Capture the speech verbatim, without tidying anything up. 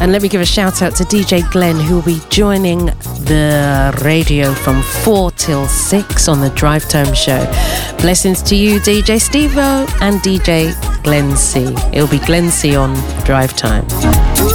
And let me give a shout out to D J Glenn, who will be joining the radio from four till six on the Drive Time Show. Blessings to you, D J Steve-O and D J Glenn C. It'll be Glenn C on Drive Time.